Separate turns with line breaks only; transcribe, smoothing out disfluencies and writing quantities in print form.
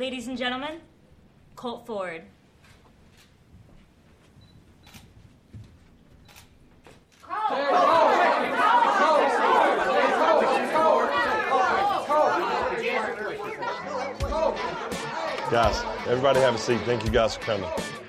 Ladies and gentlemen, Colt Ford.
Guys, everybody have a seat. Thank you guys for coming.